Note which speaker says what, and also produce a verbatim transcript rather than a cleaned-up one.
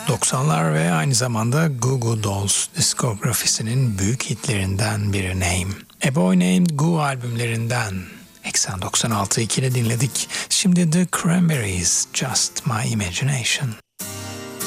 Speaker 1: doksanlar ve aynı zamanda Goo Goo Dolls diskografisinin büyük hitlerinden biri Name. A Boy Named Goo albümlerinden Eksen doksan altı ikide dinledik. Şimdi The Cranberries, Just My Imagination.